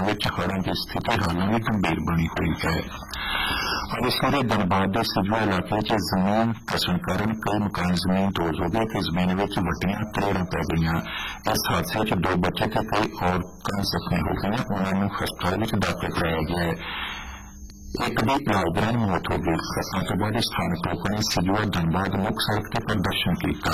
ਵਿੱਚ ਹੜ੍ਹਾਂ ਦੀ ਸਥਿਤੀ ਹਾਲੇ ਵੀ ਗੰਭੀਰ ਬਣੀ ਹੋਈ ਹੈ। ਅੱਜ ਸਵੇਰੇ ਧਨਬਾਦ ਦੇ ਸਿਜਵਾ ਇਲਾਕੇ 'ਚ ਜ਼ਮੀਨ ਧਸਣ ਕਾਰਨ ਕਈ ਮਕਾਨ ਜ਼ਮੀਨ ਦੋਜ਼ ਹੋ ਗਏ ਤੇ ਜ਼ਮੀਨ ਵਿੱਚ ਵੱਡੀਆਂ ਤਰੇੜਾਂ ਪੈ ਗਈਆਂ। ਇਸ ਹਾਦਸੇ 'ਚ 2 ਬੱਚੇ ਤੇ ਕਈ ਔਰਤਾਂ ਜ਼ਖਮੀ ਹੋ ਗਈਆਂ। ਉਹਨਾਂ ਨੂੰ ਹਸਪਤਾਲ ਵਿੱਚ ਦਾਖਲ ਕਰਾਇਆ ਗਿਆ ਹੈ। ਇੱਕ ਦੀ ਇਲਾਜ ਦੌਰਾਨ ਮੌਤ ਹੋ ਗਈ। ਘਟਨਾ ਤੋਂ ਬਾਅਦ ਸਥਾਨਕ ਲੋਕਾਂ ਨੇ ਸਿਜਵਾ ਧਨਬਾਦ ਮੁੱਖ ਸੜਕ ਤੇ ਪ੍ਰਦਰਸ਼ਨ ਕੀਤਾ।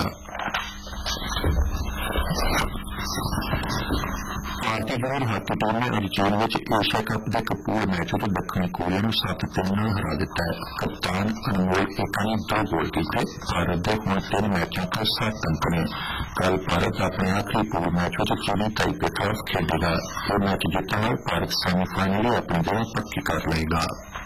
ਭਾਰਤੀ ਜੂਨੀਅਰ ਹਾਕੀ ਟੀਮ ਨੇ ਅੱਜ ਚੀਨ ਵਿੱਚ ਏਸ਼ੀਆ ਕੱਪ ਦੇ ਕਪੂਰ ਮੈਚ ਵਿੱਚ ਦੱਖਣੀ ਕੋਰੀਆ ਨੂੰ 7-3 ਨਾਲ ਹਰਾ ਦਿੱਤਾ ਹੈ। ਕਪਤਾਨ ਅਨਮੋਲ ਏਕਾ ਨੇ 2 ਗੋਲ ਕੀਤੇ। ਭਾਰਤ ਦੇ ਹੁਣ 3 ਮੈਚਾਂ ਤੋਂ 7 ਅੰਕ ਨੇ। ਕੱਲ ਭਾਰਤ ਆਪਣੇ ਆਖਰੀ ਪੂਲ ਮੈਚ ਵਿੱਚ ਚੀਨੀ ਤਾਈਪੇ ਖਿਲਾਫ ਖੇਡੇਗਾ। ਇਹ ਮੈਚ ਜਿੱਤਣ ਨਾਲ ਭਾਰਤ ਸੈਮੀਫਾਈਨਲ ਲਈ ਆਪਣੀ ਜਗ੍ਹਾ ਪੱਕੀ ਕਰ ਲਏਗਾ।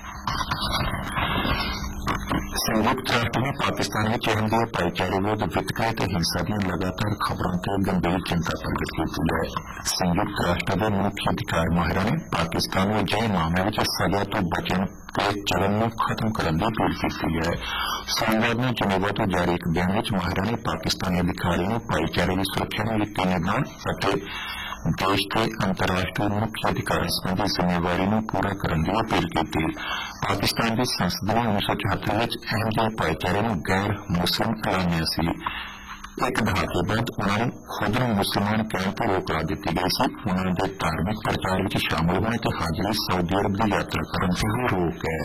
संयुक्त राष्ट्र ने पाकिस्तान में अहमदिया भाईचारे विरुद्ध वितकरे ते हिंसा दी लगातार खबरों से गंभीर चिंता प्रगट की है। संयुक्त राष्ट्र के मुख्य अधिकार माहिर ने पाकिस्तान में अजिहे मामले में सजा तो बचने के चलन में खत्म करने की अपील की है। सोमवार में जनेवा तो जारी एक बयान में माहिर ने पाकिस्तानी अधिकारियों को भाईचारे की सुरक्षा में यकीनी बनाने देश के अंतर्राष्ट्रीय मुख्य अधिकार संबंधी जिम्मेवारी को पूरा करने की अपील की थी। पाकिस्तान की संसद ने 1974 में अहमदिया भाईचारे को गैर मुस्लिम ऐलानिया सी। एक दहाके बाद उन्होंने खुद मुसलमान कहने पर रोक ला दी गई सी। उन्होंने धार्मिक प्रचार में शामिल होने की हाजिरी सऊदी अरब की यात्रा करने से भी रोक है।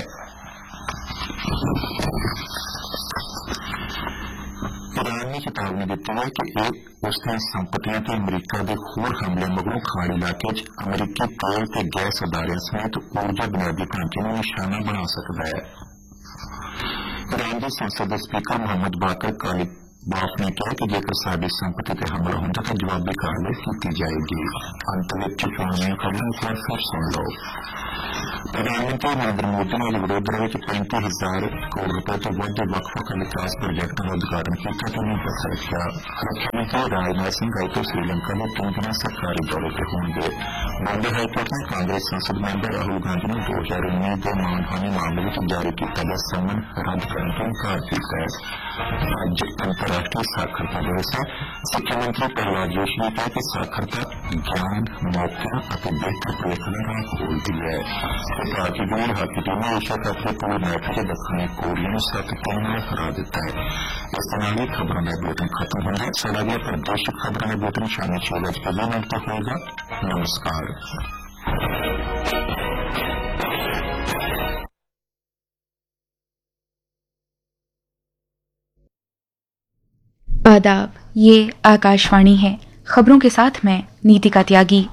ईरान ने चेतावनी दी है कि उसने संपत्तियों से अमरीका के होर हमले मगरों खाड़ी इलाके अमरीकी तेल ते गैस अदारियों समेत ऊर्जा बुनियादी ढांचे को निशाना बना सकता है। ईरान के संसद के स्पीकर मोहम्मद बाकर कालिबाफ ने कहा कि जेकर साडी संपत्ति पर हमला होता तो जवाबी कार्रवाई की जाएगी। अंत में चुनावी खबरें एक बार फिर सुन लो। प्रधानमंत्री नरेंद्र मोदी ने वडोदरा में 35,000 करोड़ रुपए तो वध वक्फ विकास प्रोजेक्टों का उद्घाटन किया तो उन्हें पता रखा। मुख्यमंत्री राजनाथ सिंह आई तो श्रीलंका में 3 दिन सरकारी दौरे पर होंगे। बॉम्बे हाईकोर्ट ने कांग्रेस संसद मेंबर राहुल गांधी ने 2019 के मानहानि मामले में जारी किया गया सम्मन रद्द करने का इनकार किया है। आज अंतर्राष्ट्रीय साक्षरता दिवस है। शिक्षा मंत्री प्रहलाद जोशी ने कहा कि साक्षरता ज्ञान मौका और बेहतर भविष्य का राह खोलती है। भारतीय जूनियर हाकी टीम ने एशिया कप के पूरे मैच से दक्षिणी कोरिया को 7-3 में हरा दिता है। इस तरह की खबरों में बुलेटिन खत्म होगा। सारा अगला प्रादेशिक खबरों में बुलेटिन शाम 6 बजे तक होगा। नमस्कार। आदाब, ये आकाशवाणी है। खबरों के साथ मैं नीतिका त्यागी।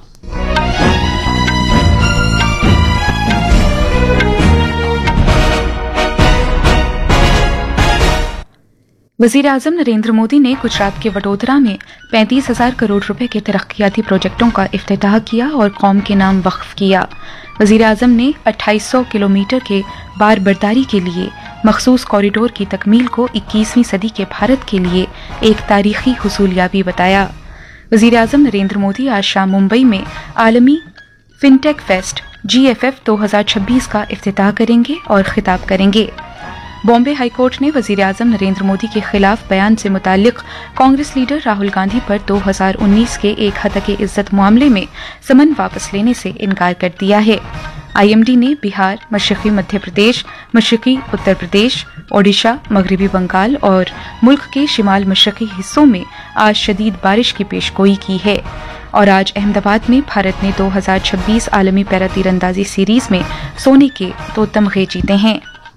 वजीर आजम नरेंद्र मोदी ने गुजरात के वडोदरा में 35,000 करोड़ रुपए के तरक्याती प्रोजेक्टों का इफ्तिताह किया और कौम के नाम वक्फ किया। वजीर आजम ने 2800 किलोमीटर के बार बर्दारी के लिए मखसूस कॉरिडोर की तकमील को 21वीं सदी के भारत के लिए एक तारीखी हुसूलियाबी बताया। वजीर आजम नरेंद्र मोदी आज शाम मुंबई में आलमी फिनटेक फेस्ट GFF 2026 का इफ्तिताह करेंगे और खिताब करेंगे। बॉम्बे हाईकोर्ट ने वजीर आजम नरेंद्र मोदी के खिलाफ बयान से मुताल्लिक कांग्रेस लीडर राहुल गांधी पर 2019 के एक हत्या इज्जत मामले में समन वापस लेने से इनकार कर दिया है। IMD ने बिहार, मशरकी मध्य प्रदेश, मशरकी उत्तर प्रदेश, ओडिशा, मगरबी बंगाल और मुल्क के शिमाल मशरकी हिस्सों में आज शदीद बारिश की पेशगोई की है। और आज अहमदाबाद में भारत ने 2026 आलमी पैरा तीरंदाजी सीरीज में सोने के 2 तमगे जीते हैं।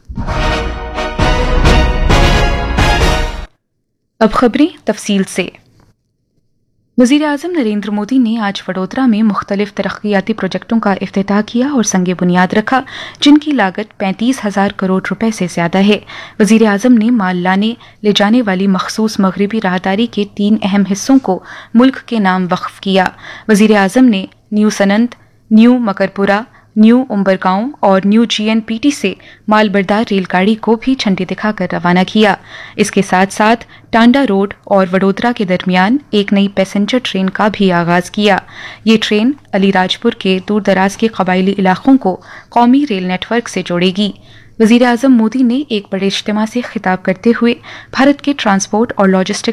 अब खबरें तफसील से। वजीर आजम नरेंद्र मोदी ने आज वडोदरा में मुख्तलिफ तरक्याती प्रोजेक्टों का इफ्तिताह किया और संगे बुनियाद रखा, जिनकी लागत 35,000 करोड़ रुपए से ज्यादा है। वजीर आजम ने माल लाने ले जाने वाली मखसूस मगरबी राहदारी के 3 अहम हिस्सों को मुल्क के नाम वक्फ किया। वजीर आजम ने न्यू सनंत, न्यू मकरपुरा, न्यू उम्बरगांव और न्यू GNPT से मालबरदार रेलगाड़ी को भी झंडी दिखाकर रवाना किया। इसके साथ साथ टांडा रोड और वडोदरा के दरमियान एक नई पैसेंजर ट्रेन का भी आगाज किया। ये ट्रेन अलीराजपुर के दूर दराज के कबायली इलाकों को कौमी रेल नेटवर्क से जोड़ेगी। वजीर आजम मोदी ने एक बड़े इज्तिमा से खिताब करते हुए भारत के ट्रांसपोर्ट और लॉजिस्टिक्स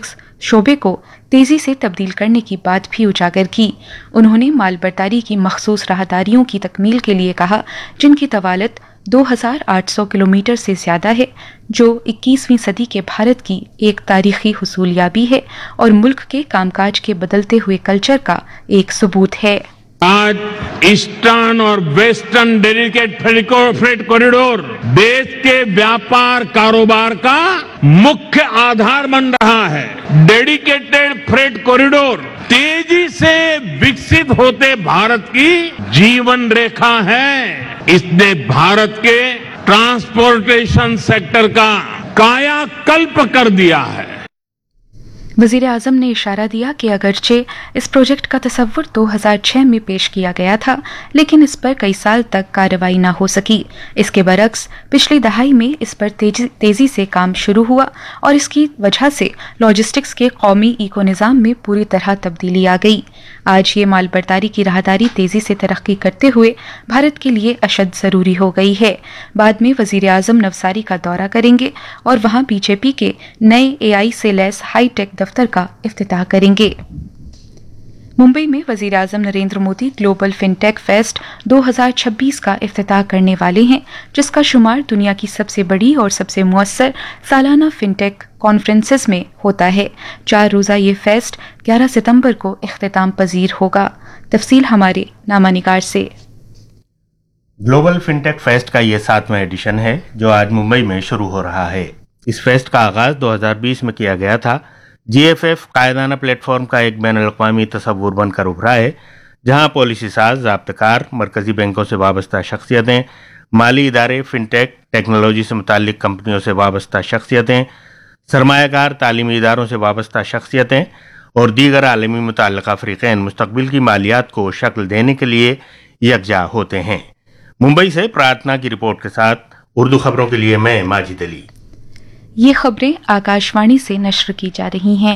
शोबे को तेजी से तब्दील करने की बात भी उजागर की। उन्होंने मालबर्तारी की मखसूस राहदारियों की तकमील के लिए कहा, जिनकी तवालत 2800 किलोमीटर से ज्यादा है, जो 21वीं सदी के भारत की एक तारीखी हुसूलियाबी है और मुल्क के कामकाज के बदलते हुए कल्चर का एक सबूत है। आज ईस्टर्न और वेस्टर्न डेडिकेटेड फ्रेट कॉरिडोर देश के व्यापार कारोबार का मुख्य आधार बन रहा है। डेडिकेटेड फ्रेट कॉरिडोर तेजी से विकसित होते भारत की जीवन रेखा है। इसने भारत के ट्रांसपोर्टेशन सेक्टर का कायाकल्प कर दिया है। वजीर आजम ने इशारा दिया कि अगरचे इस प्रोजेक्ट का तसव्वुर 2006 में पेश किया गया था, लेकिन इस पर कई साल तक कार्रवाई न हो सकी। इसके बरक्स पिछली दहाई में इस पर तेजी से काम शुरू हुआ और इसकी वजह से लॉजिस्टिक्स के कौमी इको निज़ाम में पूरी तरह तब्दीली आ गई। आज ये मालबर्तारी की राहदारी तेजी से तरक्की करते हुए भारत के लिए अशद जरूरी हो गई है। बाद में वजीर आजम नवसारी का दौरा करेंगे और वहां बीजेपी के नए AI से लैस हाईटेक दफ्तर का इफ्तिताह करेंगे। मुंबई में वजीर आजम Narendra Modi global fintech fest 2026 का इफ्तिताह करने वाले हैं, जिसका शुमार दुनिया की सबसे बड़ी और सबसे मुअस्सर सालाना फिनटेक कॉन्फ्रेंसेस में होता है। 4 रोजा ये फेस्ट 11 सितंबर को इख्तिताम पजीर होगा। तफसील हमारे नामानिगार से। ग्लोबल फिनटेक फेस्ट का ये 7वां एडिशन है, जो आज मुंबई में शुरू हो रहा है। इस फेस्ट का आगाज 2020 में किया गया था। GFF कायदाना प्लेटफॉर्म का एक बैनुल-अक़वामी तसव्वुर बनकर उभरा है, जहां पॉलिसी साज, ज़ाब्तकार, मरकजी बैंकों से वाबस्ता शख्सियतें, माली इदारे, फिनटेक, टेक्नोलॉजी से मुताल्लिक कंपनियों से वाबस्ता शख्सियतें, सरमायाकार, तालीमी इदारों से वाबस्ता शख्सियतें और दीगर आलमी मुतल्लिक़ा फ़रीक़ैन मुस्तक़बिल की मालियात को शक्ल देने के लिए यकजा होते हैं। मुंबई से प्रार्थना की रिपोर्ट के साथ उर्दू खबरों के लिए मैं माजिद अली। ये खबरें आकाशवाणी से नश्र की जा रही हैं।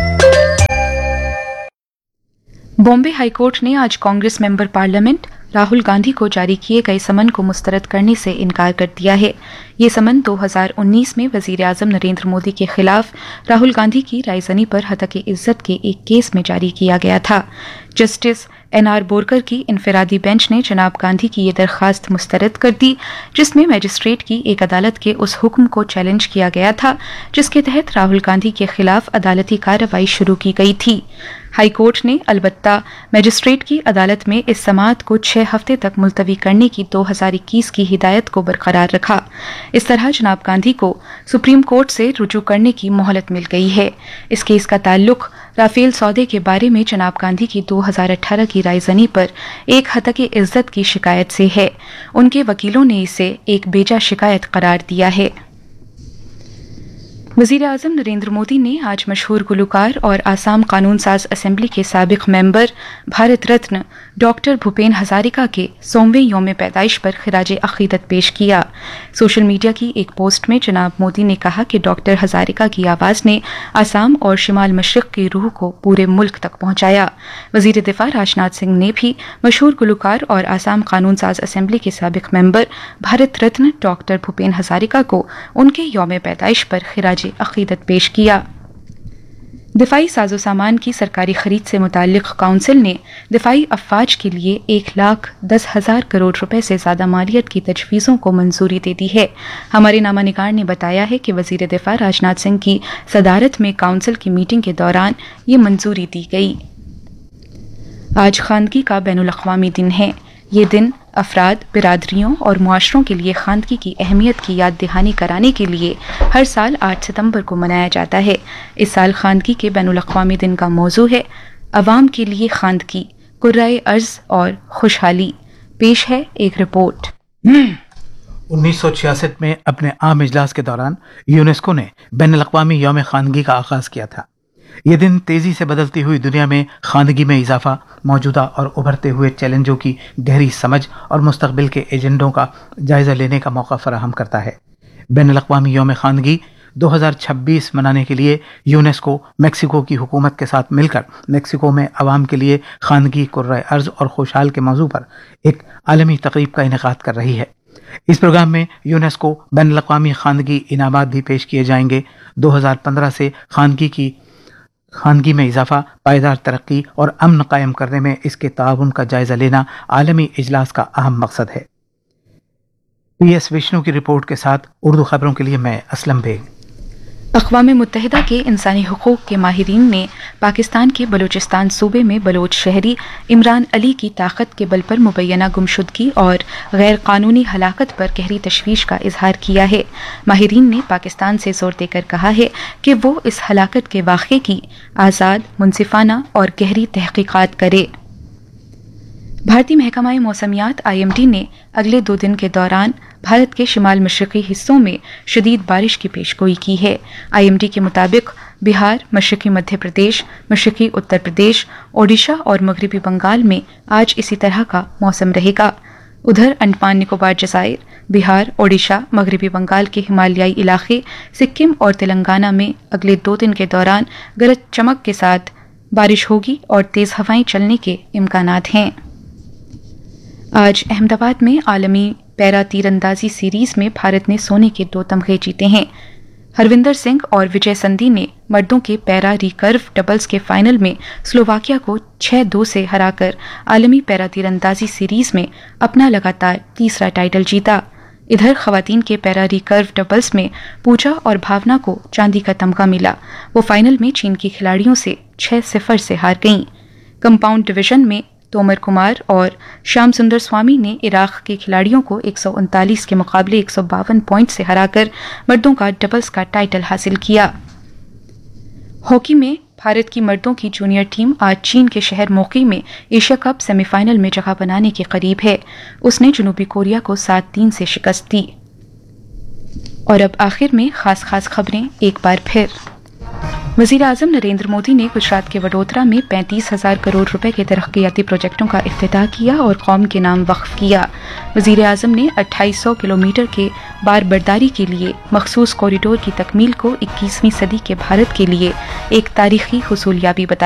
बॉम्बे हाईकोर्ट ने आज कांग्रेस मेंबर पार्लियामेंट राहुल गांधी को जारी किए गए समन को मुस्तरद करने से इनकार कर दिया है। ये समन 2019 में वजीर आजम नरेंद्र मोदी के खिलाफ राहुल गांधी की रायजनी पर हतक इज्जत के एक केस में जारी किया गया था। जस्टिस NR बोरकर की इनफरादी बेंच ने जनाब गांधी की ये दरखास्त मुस्तरद कर दी, जिसमें मजिस्ट्रेट की एक अदालत के उस हुक्म को चैलेंज किया गया था जिसके तहत राहुल गांधी के खिलाफ अदालती कार्रवाई शुरू की गई थी। हाईकोर्ट ने अलबत्ता मजिस्ट्रेट की अदालत में इस समाअत को 6 हफ्ते तक मुलतवी करने की 2021 की हिदायत को बरकरार रखा। इस तरह जनाब गांधी को सुप्रीम कोर्ट से रुजू करने की मोहलत मिल गई है। इस केस का ताल्लुक राफेल सौदे के बारे में जनाब गांधी की 2018 की रायजनी पर एक हतक इज्जत की शिकायत से है। उनके वकीलों ने इसे एक बेजा शिकायत करार दिया है। वजीर आजम नरेंद्र मोदी ने आज मशहूर गुलकार और आसाम कानून साज असेंबली के साबिक मेंबर भारत रत्न डॉक्टर भूपेन हजारिका के 100वें यौम पैदाइश पर खिराज अकीदत पेश किया। सोशल मीडिया की एक पोस्ट में जनाब मोदी ने कहा कि डॉक्टर हजारिका की आवाज़ ने आसाम और शिमाल मशरिक की रूह को पूरे मुल्क तक पहुंचाया। वजीर दिफा राजनाथ सिंह ने भी मशहूर गुलकार और आसाम कानून साज असेंबली के साबिक मेंबर भारत रत्न डॉक्टर भूपेन हजारिका को उनके यौम पैदाइश पर खिराज अकीदत पेश किया। दिफाई साजो सामान की सरकारी खरीद से मुताल्लिक काउंसिल ने दिफाई अफवाज के लिए 1,10,000 करोड़ रुपए से ज्यादा मालियत की तजवीज़ों को मंजूरी दे दी है। हमारे नामानिगार ने बताया है कि वजीर दिफा राजनाथ सिंह की सदारत में काउंसिल की मीटिंग के दौरान ये मंजूरी दी गई। आज खानगी का बैनुल-अक़वामी दिन है। ये दिन अफराद, बिरादरियों और मुआशरों के लिए खानगी की अहमियत की याद दहानी कराने के लिए हर साल 8 सितंबर को मनाया जाता है। इस साल खानगी के बैनुल-अक़वामी दिन का मौजू है अवाम के लिए खानगी, कुर्राए अर्ज और खुशहाली। पेश है एक रिपोर्ट। 1966 में अपने आम इजलास के दौरान यूनेस्को ने बैनुल-अक़वामी यौम खानगी का आगाज किया था। ये दिन तेजी से बदलती हुई दुनिया में खानगी में इजाफा, मौजूदा और उभरते हुए चैलेंजों की गहरी समझ और मुस्तकबिल के एजेंडों का जायजा लेने का मौका फराहम करता है। बैनुल-अक़वामी यौम खानगी 2026 मनाने के लिए यूनेस्को मेक्सिको की हुकूमत के साथ मिलकर मेक्सिको में अवाम के लिए खानगी, कुर्राए अर्ज और खुशहाल के मौजू पर एक आलमी तकरीब का इनेकाद कर रही है। इस प्रोग्राम में यूनेस्को बैनुल-अक़वामी खानगी इनामात भी पेश किए जाएंगे। 2015 से खानगी की खानगी में इजाफा, पायदार तरक्की और अमन कायम करने में इसके ताउन का जायजा लेना आलमी इजलास का अहम मकसद है। PS विष्णु की रिपोर्ट के साथ उर्दू खबरों के लिए मैं असलम बेग। अक़वाम मुत्तहिदा के इंसानी हुकूक के माहिरीन ने पाकिस्तान के बलूचिस्तान सूबे में बलोच शहरी इमरान अली की ताकत के बल पर मुबैना गुमशुदगी और गैर कानूनी हलाकत पर गहरी तशवीश का इजहार किया है। माहिरीन ने पाकिस्तान से जोर देकर कहा है कि वो इस हलाकत के वाक़े की आज़ाद, मुनसिफाना और गहरी तहक़ीक़ात करे। भारतीय महकमा मौसमियात IMD ने अगले 2 दिन के दौरान भारत के शिमाल मशरक़ी हिस्सों में शदीद बारिश की पेशगोई की है। IMD के मुताबिक बिहार, मशरक़ी मध्य प्रदेश, मशरक़ी उत्तर प्रदेश, ओडिशा और मगरबी बंगाल में आज इसी तरह का मौसम रहेगा। उधर अंडमान निकोबार जज़ायर, बिहार, ओडिशा, मगरबी बंगाल के हिमालयाई इलाके, सिक्किम और तेलंगाना में अगले 2 दिन के दौरान गरज चमक के साथ बारिश होगी और तेज़ हवाएं चलने के इम्कानात हैं। आज अहमदाबाद में आलमी पैरा तीरंदाजी सीरीज में भारत ने सोने के 2 तमगे जीते हैं। हरविंदर सिंह और विजय संधि ने मर्दों के पैरा रिकर्व डबल्स के फाइनल में स्लोवाकिया को 6-2 से हराकर आलमी पैरा तीरंदाजी सीरीज में अपना लगातार तीसरा टाइटल जीता। इधर खवातीन के पैरा रिकर्व डबल्स में पूजा और भावना को चांदी का तमगा मिला। वो फाइनल में चीन की खिलाड़ियों से 6-0 से हार गईं। कंपाउंड डिवीजन में तोमर कुमार और श्याम सुंदर स्वामी ने इराक के खिलाड़ियों को 139 के मुकाबले 152 पॉइंट से हराकर मर्दों का डबल्स का टाइटल हासिल किया। हॉकी में भारत की मर्दों की जूनियर टीम आज चीन के शहर मोकी में एशिया कप सेमीफाइनल में जगह बनाने के करीब है। उसने जनूबी कोरिया को 7-3 से शिकस्त दी। और अब आखिर में खास खबरें एक बार फिर। वज़ीर आज़म नरेंद्र मोदी ने गुजरात के वडोदरा में 35,000 करोड़ रुपए के तरक्कियाती प्रोजेक्टों का इफ्तिताह किया और कौम के नाम वक्फ किया। वज़ीर आज़म ने 2800 किलोमीटर के बार बर्दारी के लिए मखसूस कॉरिडोर की तकमील को 21वीं सदी के भारत के लिए एक तारीखी हुसूलियाबी बताया।